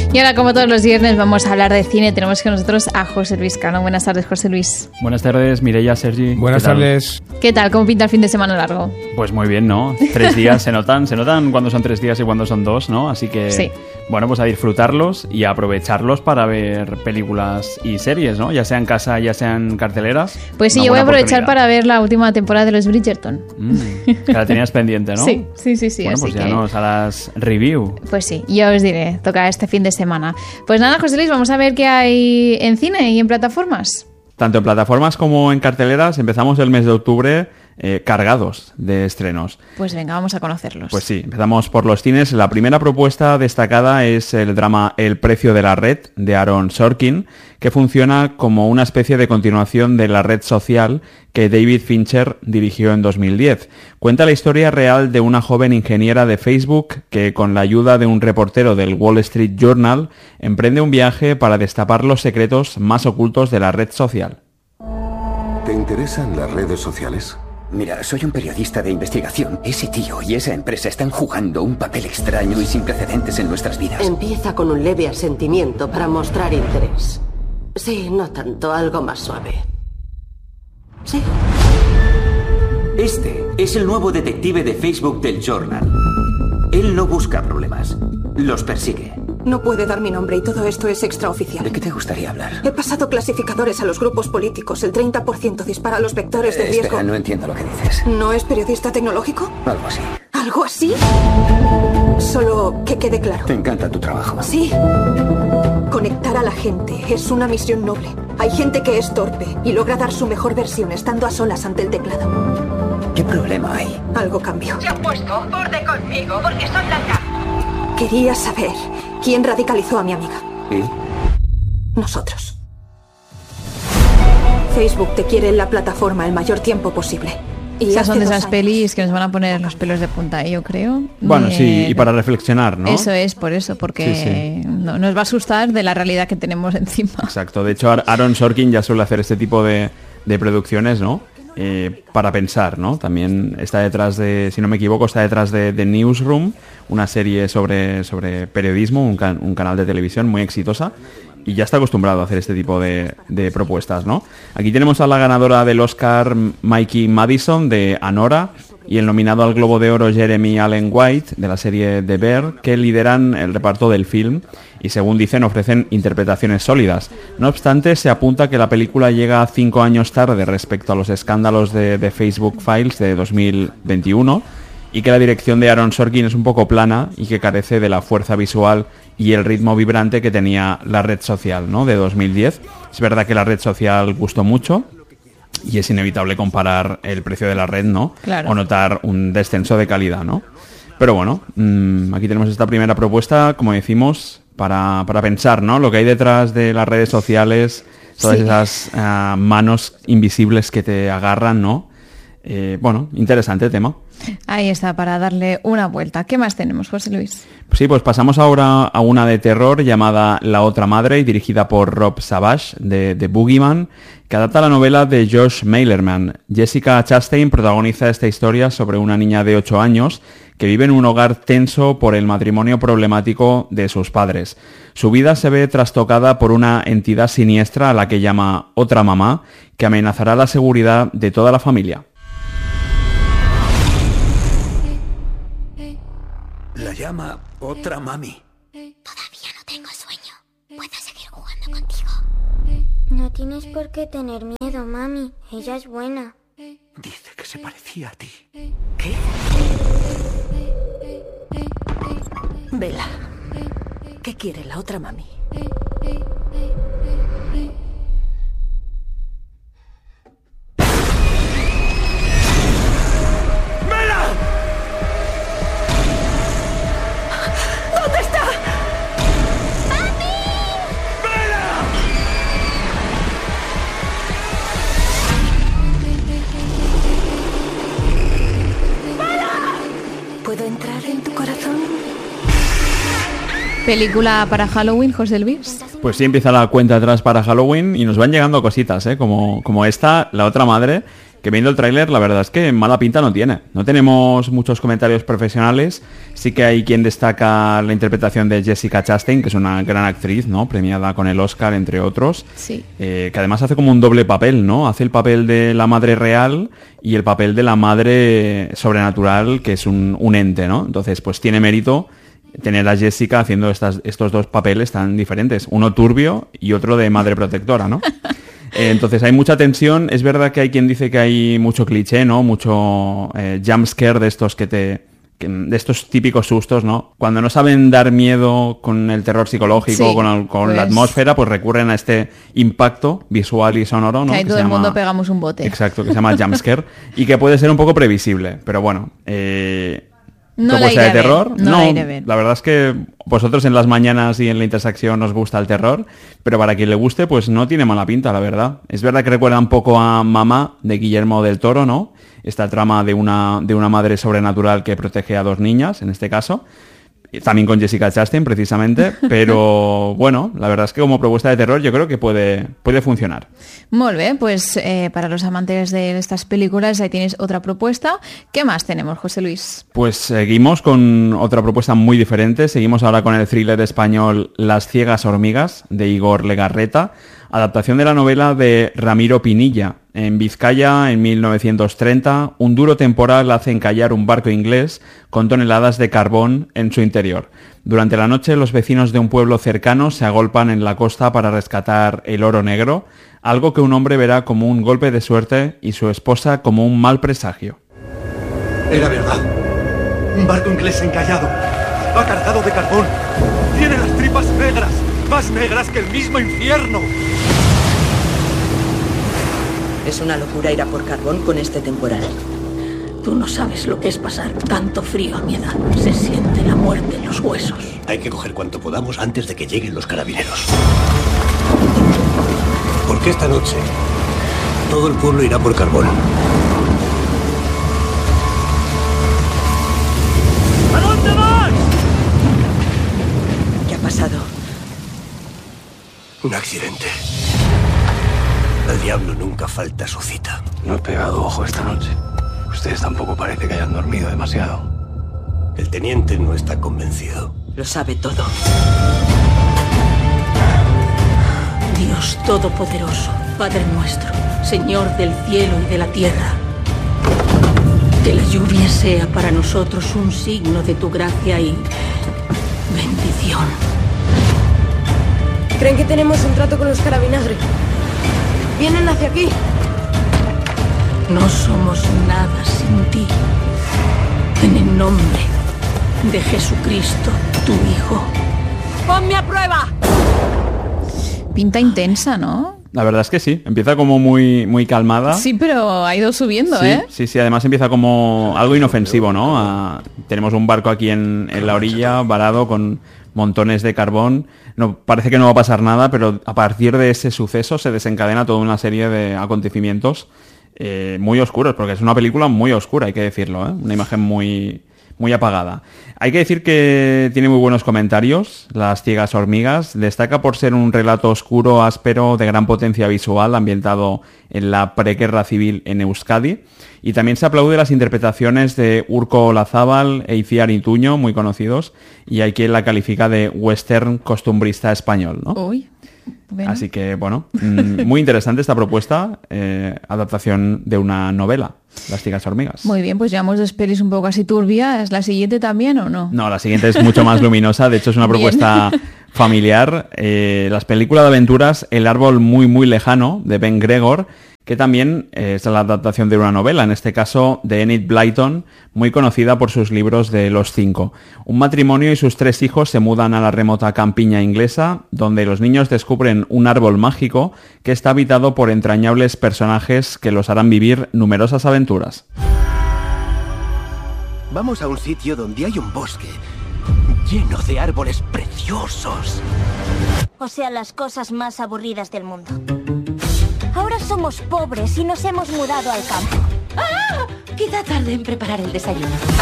Y ahora, como todos los viernes, vamos a hablar de cine. Tenemos con nosotros a José Luis Cano. Buenas tardes, José Luis. Buenas tardes, Mireia, Sergi. Buenas tardes. ¿Qué tal? ¿Cómo pinta el fin de semana largo? Pues muy bien, ¿no? 3 días se notan cuando son 3 días y cuando son 2, ¿no? Así que, sí. Bueno, pues a disfrutarlos y a aprovecharlos para ver películas y series, ¿no? Ya sea en casa, ya sea en carteleras. Pues sí, yo voy a aprovechar para ver la última temporada de los Bridgerton. Que la tenías pendiente, ¿no? Sí. Bueno, así pues ya que... nos harás review. Pues sí, yo os diré, toca este fin de semana. Pues nada, José Luis, vamos a ver qué hay en cine y en plataformas. Tanto en plataformas como en carteleras empezamos el mes de octubre cargados de estrenos. Pues venga, vamos a conocerlos. Pues sí, empezamos por los cines. La primera propuesta destacada es el drama El precio de la red, de Aaron Sorkin, que funciona como una especie de continuación de La red social que David Fincher dirigió en 2010. Cuenta la historia real de una joven ingeniera de Facebook que, con la ayuda de un reportero del Wall Street Journal, emprende un viaje para destapar los secretos más ocultos de la red social. ¿Te interesan las redes sociales? Mira, soy un periodista de investigación. Ese tío y esa empresa están jugando un papel extraño y sin precedentes en nuestras vidas. Empieza con un leve asentimiento para mostrar interés. Sí, no tanto, algo más suave. Sí. Este es el nuevo detective de Facebook del Journal. Él no busca problemas, los persigue. No puede dar mi nombre y todo esto es extraoficial. ¿De qué te gustaría hablar? He pasado clasificadores a los grupos políticos. El 30% dispara los vectores de riesgo. Espera, no entiendo lo que dices. ¿No es periodista tecnológico? Algo así. ¿Algo así? Solo que quede claro. Te encanta tu trabajo. Sí. Conectar a la gente es una misión noble. Hay gente que es torpe y logra dar su mejor versión estando a solas ante el teclado. ¿Qué problema hay? Algo cambió. Se han puesto borde conmigo porque soy blanca. Quería saber quién radicalizó a mi amiga. ¿Y? Nosotros. Facebook te quiere en la plataforma el mayor tiempo posible. Y esas son de esas pelis que nos van a poner los pelos de punta, yo creo. Bueno, sí, y para reflexionar, ¿no? Eso es, por eso, porque sí. No, nos va a asustar de la realidad que tenemos encima. Exacto, de hecho Aaron Sorkin ya suele hacer este tipo de producciones, ¿no? Para pensar, ¿no? También está detrás de, si no me equivoco, está detrás de Newsroom, una serie sobre periodismo, un canal de televisión muy exitosa, y ya está acostumbrado a hacer este tipo de propuestas, ¿no? Aquí tenemos a la ganadora del Oscar, Mikey Madison, de Anora, y el nominado al Globo de Oro, Jeremy Allen White, de la serie The Bear, que lideran el reparto del film y, según dicen, ofrecen interpretaciones sólidas. No obstante, se apunta que la película llega 5 años tarde respecto a los escándalos de Facebook Files de 2021 y que la dirección de Aaron Sorkin es un poco plana y que carece de la fuerza visual y el ritmo vibrante que tenía La red social, ¿no?, de 2010. Es verdad que La red social gustó mucho, y es inevitable comparar el precio de la red, ¿no? Claro. O notar un descenso de calidad, ¿no? Pero bueno, aquí tenemos esta primera propuesta, como decimos, para pensar, ¿no? Lo que hay detrás de las redes sociales, todas esas manos invisibles que te agarran, ¿no? Bueno, interesante tema. Ahí está, para darle una vuelta. ¿Qué más tenemos, José Luis? Sí, pues pasamos ahora a una de terror llamada La otra madre, y dirigida por Rob Savage, de Boogeyman, que adapta la novela de Josh Malerman. Jessica Chastain protagoniza esta historia sobre una niña de 8 años que vive en un hogar tenso por el matrimonio problemático de sus padres. Su vida se ve trastocada por una entidad siniestra a la que llama Otra Mamá, que amenazará la seguridad de toda la familia. La llama Otra Mami. Todavía no tengo sueño. ¿Puedo seguir jugando contigo? No tienes por qué tener miedo, mami. Ella es buena. Dice que se parecía a ti. ¿Qué? Vela. ¿Qué quiere la otra mami? ¿Puedo entrar en tu corazón? ¿Película para Halloween, José Luis? Pues sí, empieza la cuenta atrás para Halloween y nos van llegando cositas, como esta, La otra madre, que viendo el tráiler la verdad es que mala pinta no tiene. No tenemos muchos comentarios profesionales, sí que hay quien destaca la interpretación de Jessica Chastain, que es una gran actriz, ¿no? Premiada con el Oscar, entre otros, Sí. Que además hace como un doble papel, ¿no? Hace el papel de la madre real y el papel de la madre sobrenatural, que es un ente, ¿no? Entonces, pues tiene mérito tener a Jessica haciendo estos dos papeles tan diferentes, uno turbio y otro de madre protectora, ¿no? Entonces hay mucha tensión. Es verdad que hay quien dice que hay mucho cliché, ¿no? Mucho jumpscare de estos de estos típicos sustos, ¿no? Cuando no saben dar miedo con el terror psicológico, Sí, con pues la atmósfera, pues recurren a este impacto visual y sonoro, ¿no? Que ahí Que todo se el llama- mundo pegamos un bote. Exacto, que se llama jumpscare y que puede ser un poco previsible, pero bueno, No la propuesta iré de a ver, terror. no la iré a ver. La verdad es que vosotros en las mañanas y en la intersección os gusta el terror, pero para quien le guste, pues no tiene mala pinta, la verdad. Es verdad que recuerda un poco a Mamá de Guillermo del Toro, ¿no? Esta trama de una madre sobrenatural que protege a dos niñas, en este caso. Y también con Jessica Chastain, precisamente. Pero bueno, la verdad es que como propuesta de terror yo creo que puede funcionar. Molt bé, pues para los amantes de estas películas ahí tienes otra propuesta. ¿Qué más tenemos, José Luis? Pues seguimos con otra propuesta muy diferente. Seguimos ahora con el thriller español Las ciegas hormigas, de Igor Legarreta, adaptación de la novela de Ramiro Pinilla. En Vizcaya, en 1930, un duro temporal hace encallar un barco inglés con toneladas de carbón en su interior. Durante la noche, los vecinos de un pueblo cercano se agolpan en la costa para rescatar el oro negro, algo que un hombre verá como un golpe de suerte y su esposa como un mal presagio. Era verdad. Un barco inglés encallado. Va cargado de carbón. Tiene las tripas negras. Más negras que el mismo infierno. Es una locura ir a por carbón con este temporal. Tú no sabes lo que es pasar tanto frío a mi edad. Se siente la muerte en los huesos. Hay que coger cuanto podamos antes de que lleguen los carabineros. Porque esta noche todo el pueblo irá por carbón. ¿A dónde vas? ¿Qué ha pasado? Un accidente. El diablo nunca falta a su cita. No he pegado ojo esta noche. Ustedes tampoco parece que hayan dormido demasiado. El teniente no está convencido. Lo sabe todo. Dios Todopoderoso, Padre nuestro, Señor del cielo y de la tierra. Que la lluvia sea para nosotros un signo de tu gracia y bendición. ¿Creen que tenemos un trato con los carabinagres? Vienen hacia aquí. No somos nada sin ti. En el nombre de Jesucristo, tu Hijo. ¡Ponme a prueba! Pinta intensa, ¿no? La verdad es que sí, empieza como muy, muy calmada. Sí, pero ha ido subiendo, Sí, ¿eh? sí, además empieza como algo inofensivo, ¿no? Tenemos un barco aquí en la orilla, varado, con montones de carbón. No, parece que no va a pasar nada, pero a partir de ese suceso se desencadena toda una serie de acontecimientos muy oscuros, porque es una película muy oscura, hay que decirlo, ¿eh? Una imagen muy, muy apagada. Hay que decir que tiene muy buenos comentarios, Las ciegas hormigas. Destaca por ser un relato oscuro, áspero, de gran potencia visual, ambientado en la preguerra civil en Euskadi. Y también se aplaude las interpretaciones de Urko Olazábal e Itziar Ituño, muy conocidos, y hay quien la califica de western costumbrista español, ¿no? Uy. Bueno. Así que, bueno, muy interesante esta propuesta, adaptación de una novela, Las ciegas hormigas. Muy bien, pues llevamos dos pelis un poco así turbias. ¿La siguiente también o no? No, la siguiente es mucho más luminosa, de hecho es una propuesta familiar. Las películas de aventuras El árbol muy muy lejano, de Ben Gregor, que también es la adaptación de una novela, en este caso de Enid Blyton, muy conocida por sus libros de Los Cinco. Un matrimonio y sus 3 hijos se mudan a la remota campiña inglesa, donde los niños descubren un árbol mágico que está habitado por entrañables personajes que los harán vivir numerosas aventuras. Vamos a un sitio donde hay un bosque lleno de árboles preciosos. O sea, las cosas más aburridas del mundo. Ahora somos pobres y nos hemos mudado al campo. ¡Ah! Quizá tarde en preparar el desayuno.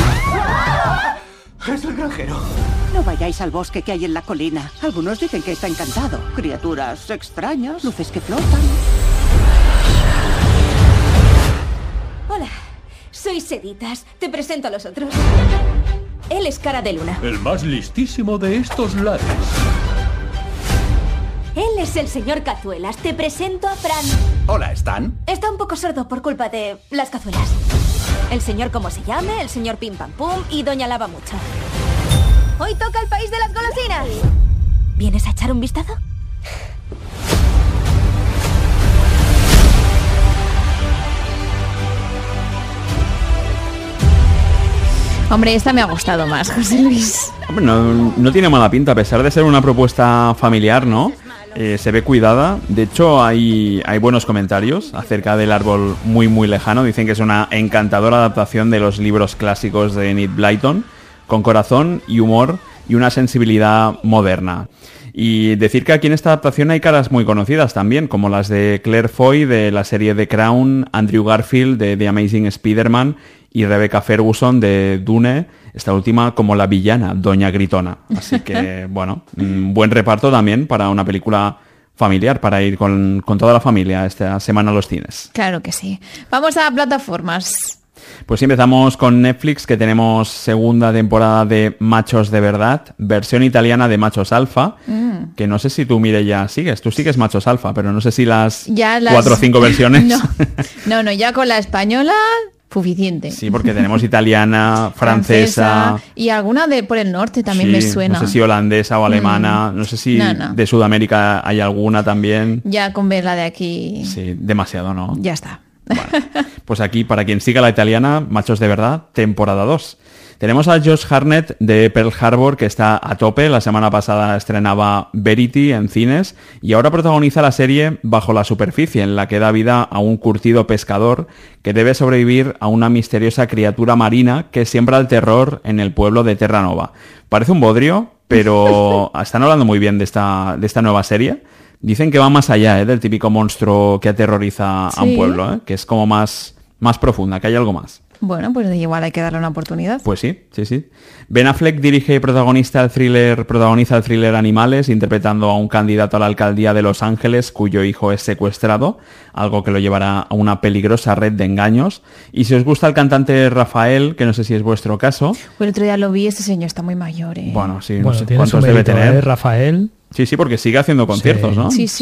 Es el granjero. No vayáis al bosque que hay en la colina. Algunos dicen que está encantado. Criaturas extrañas, luces que flotan. Sois seditas. Te presento a los otros. Él es Cara de Luna. El más listísimo de estos lares. Él es el señor Cazuelas. Te presento a Fran. Hola, ¿Stan? Está un poco sordo por culpa de las cazuelas. El señor como se llame, el señor Pim Pam Pum y Doña Lava Mucho. Hoy toca el país de las golosinas. ¿Vienes a echar un vistazo? Hombre, esta me ha gustado más, José Luis. Hombre, no tiene mala pinta, a pesar de ser una propuesta familiar, ¿no? Se ve cuidada. De hecho, hay buenos comentarios acerca del árbol muy muy lejano. Dicen que es una encantadora adaptación de los libros clásicos de Enid Blyton, con corazón y humor y una sensibilidad moderna. Y decir que aquí en esta adaptación hay caras muy conocidas también, como las de Claire Foy de la serie The Crown, Andrew Garfield de The Amazing Spider-Man y Rebecca Ferguson de Dune, esta última como la villana, Doña Gritona. Así que, bueno, buen reparto también para una película familiar, para ir con toda la familia esta semana a los cines. Claro que sí. Vamos a plataformas. Pues sí, empezamos con Netflix, que tenemos segunda temporada de Machos de Verdad, versión italiana de Machos Alfa, que no sé si tú, Mireia, sigues. Tú sigues Machos Alfa, pero no sé si las 4 o 5 versiones. No, ya con la española suficiente. Sí, porque tenemos italiana, francesa y alguna por el norte también me suena. No sé si holandesa o alemana, no sé si de Sudamérica hay alguna también. Ya con ver la de aquí. Sí, demasiado, ¿no? Ya está. Bueno, pues aquí, para quien siga la italiana, Machos de Verdad, temporada 2. Tenemos a Josh Hartnett de Pearl Harbor, que está a tope. La semana pasada estrenaba Verity en cines y ahora protagoniza la serie Bajo la Superficie, en la que da vida a un curtido pescador que debe sobrevivir a una misteriosa criatura marina que siembra el terror en el pueblo de Terranova. Parece un bodrio, pero están hablando muy bien de esta nueva serie. Dicen que va más allá del típico monstruo que aterroriza a un pueblo, que es como más profunda, que hay algo más. Bueno, pues igual hay que darle una oportunidad. Pues sí. Ben Affleck dirige y protagoniza el thriller Animales, interpretando a un candidato a la alcaldía de Los Ángeles cuyo hijo es secuestrado, algo que lo llevará a una peligrosa red de engaños. Y si os gusta el cantante Rafael, que no sé si es vuestro caso... Pues el otro día lo vi, este señor está muy mayor, ¿eh? Bueno, sí, no sé cuántos debe tener. Rafael. Sí, porque sigue haciendo conciertos, ¿no? Sí.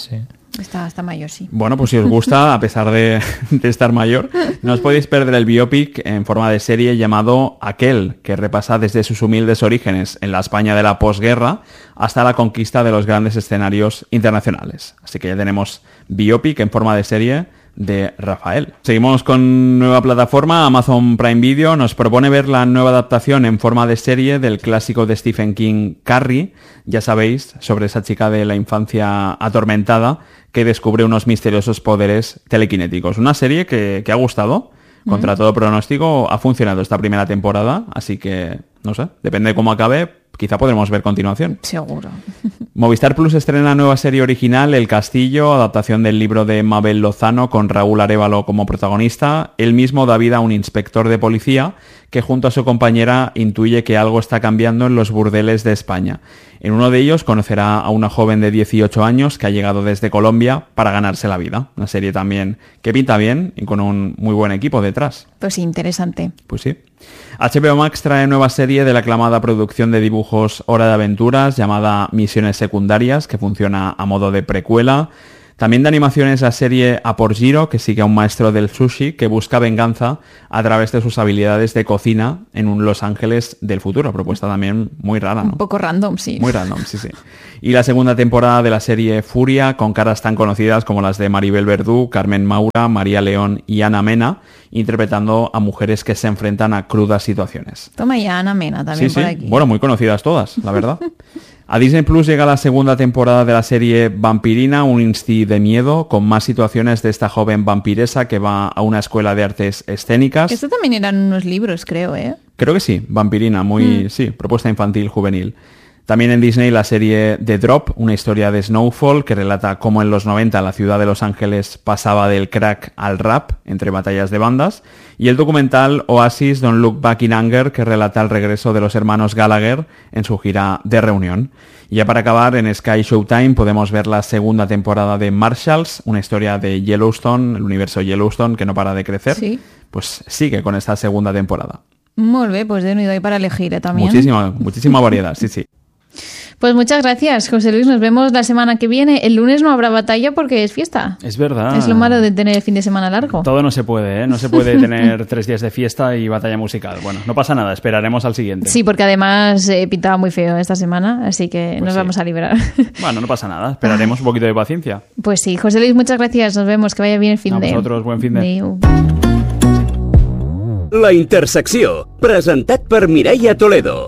Está mayor, sí. Bueno, pues si os gusta, a pesar de estar mayor, no os podéis perder el biopic en forma de serie llamado Aquel, que repasa desde sus humildes orígenes en la España de la posguerra hasta la conquista de los grandes escenarios internacionales. Así que ya tenemos biopic en forma de serie de Rafael. Seguimos con nueva plataforma. Amazon Prime Video nos propone ver la nueva adaptación en forma de serie del clásico de Stephen King, Carrie, ya sabéis, sobre esa chica de la infancia atormentada que descubre unos misteriosos poderes telequinéticos. Una serie que ha gustado, contra todo pronóstico. Ha funcionado esta primera temporada, así que, no sé, depende de cómo acabe, quizá podremos ver continuación. Seguro. Movistar Plus estrena nueva serie original, El Castillo, adaptación del libro de Mabel Lozano con Raúl Arévalo como protagonista. Él mismo da vida a un inspector de policía que junto a su compañera intuye que algo está cambiando en los burdeles de España. En uno de ellos conocerá a una joven de 18 años que ha llegado desde Colombia para ganarse la vida. Una serie también que pinta bien y con un muy buen equipo detrás. Pues interesante. Pues sí. HBO Max trae nueva serie de la aclamada producción de dibujos Hora de Aventuras llamada Misiones Secundarias, que funciona a modo de precuela. También de animaciones la serie A por Giro, que sigue a un maestro del sushi que busca venganza a través de sus habilidades de cocina en un Los Ángeles del futuro. Propuesta también muy rara, ¿no? Un poco random, sí. Muy random, sí. Y la segunda temporada de la serie Furia, con caras tan conocidas como las de Maribel Verdú, Carmen Maura, María León y Ana Mena, interpretando a mujeres que se enfrentan a crudas situaciones. Toma ya Ana Mena también por aquí. Bueno, muy conocidas todas, la verdad. A Disney Plus llega la segunda temporada de la serie Vampirina, un insti de miedo, con más situaciones de esta joven vampiresa que va a una escuela de artes escénicas. Esto también eran unos libros, creo, ¿eh? Creo que sí, Vampirina, sí, propuesta infantil, juvenil. También en Disney la serie The Drop, una historia de Snowfall que relata cómo en los 90 la ciudad de Los Ángeles pasaba del crack al rap entre batallas de bandas. Y el documental Oasis Don't Look Back in Anger, que relata el regreso de los hermanos Gallagher en su gira de reunión. Y ya para acabar, en Sky Showtime podemos ver la segunda temporada de Marshalls, una historia de Yellowstone, el universo Yellowstone que no para de crecer. Sí. pues sigue con esta segunda temporada. Molt bé, pues de unido para elegir también. Muchísima variedad, sí. Pues muchas gracias, José Luis. Nos vemos la semana que viene. El lunes no habrá batalla porque es fiesta. Es verdad. Es lo malo de tener el fin de semana largo. Todo no se puede, ¿eh? No se puede tener 3 días de fiesta y batalla musical. Bueno, no pasa nada, esperaremos al siguiente. Sí, porque además pintaba muy feo esta semana, así que nos vamos a liberar. Bueno, no pasa nada, esperaremos un poquito de paciencia. Pues sí, José Luis, muchas gracias. Nos vemos, que vaya bien el fin de... A vosotros, buen fin de... Adéu. La Intersecció, presentat per Mireia Toledo.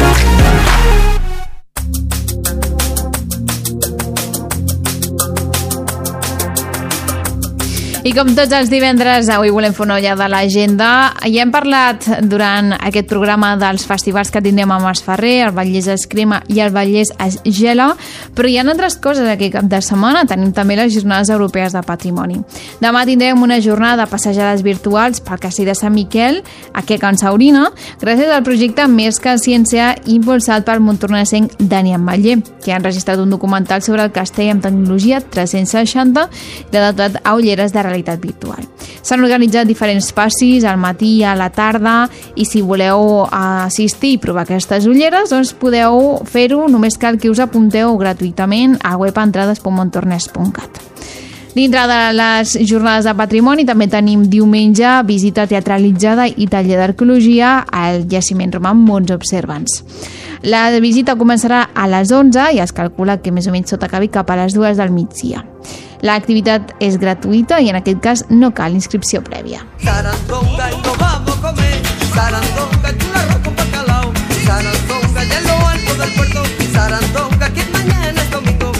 I com tots els divendres, avui volem fer una ullada a l'agenda. Ja hem parlat durant aquest programa dels festivals que tindrem a Masferrer, el Vallès Escrima i el Vallès es gela, però hi ha altres coses aquest cap de setmana. Tenim també les Jornades Europees de Patrimoni. Demà tindrem una jornada de passejades virtuals pel Castell de Sant Miquel, aquí a Can Saurina, gràcies al projecte Més que Ciència, impulsat pel montornesenc Dani Ametller, que ha enregistrat un documental sobre el castell amb tecnologia 360 i l'ha adaptat a ulleres de realitat virtual. S'han organitzat diferents passis al matí i a la tarda, i si voleu assistir i provar aquestes ulleres, doncs podeu fer-ho, només cal que us apunteu gratuïtament a web entrades.montornès.cat. Dintre de les jornades de patrimoni també tenim diumenge visita teatralitzada i taller d'arqueologia al jaciment romà Mons Observans. La visita començarà a les 11 i es calcula que més o menys tot acabi cap a les 2 del migdia. L'activitat és gratuïta i en aquest cas no cal inscripció prèvia. Sarandonga y nos vamos a comer. Sarandonga y un arroz con bacalao. Sarandonga y en lo alto del puerto. Sarandonga que mañana es domingo.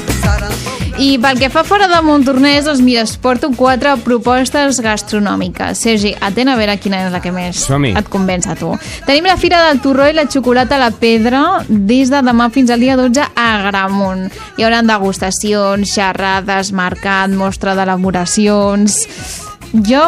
I pel que fa fora de Montornès, doncs mira, es porto 4 propostes gastronòmiques. Sergi, atent a veure quina és la que més et convenç a tu. Tenim la Fira del Torró i la Xocolata a la Pedra des de demà fins al dia 12 a Agramunt. Hi haurà degustacions, xerrades, mercat, mostra d'elaboracions... Jo,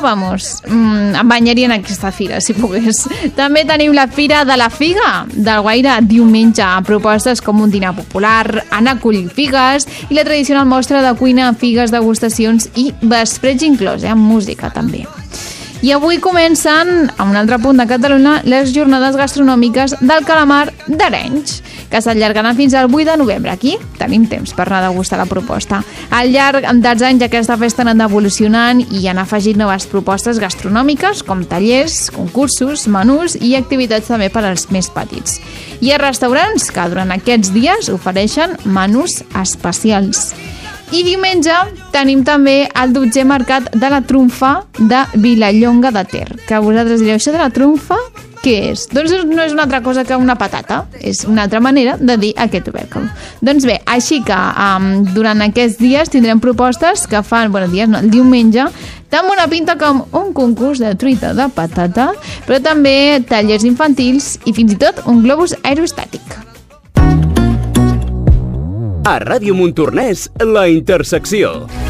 em banyaria en aquesta fira, si pogués. També tenim la Fira de la Figa del Guaire diumenge, amb propostes com un dinar popular, anar a collir figues i la tradicional mostra de cuina, figues, degustacions i vespreig inclòs, amb música també. I avui comencen, a un altre punt de Catalunya, les jornades gastronòmiques del calamar d'Arenys, que s'allargaran fins al 8 de novembre. Aquí tenim temps per anar a degustar la proposta. Al llarg dels anys aquesta festa ha anat evolucionant i han afegit noves propostes gastronòmiques, com tallers, concursos, menús i activitats també per als més petits. Hi ha restaurants que durant aquests dies ofereixen menús especials. I diumenge tenim també el 12è Mercat de la Trumfa de Vilallonga de Ter. Que vosaltres direu, això de la trumfa, què és? Doncs no és una altra cosa que una patata, és una altra manera de dir aquest tubèrcul. Doncs bé, així que durant aquests dies tindrem propostes que fan, el diumenge, tan bona pinta com un concurs de truita de patata, però també tallers infantils i fins i tot un globus aerostàtic. A Ràdio Montornès, La Intersecció.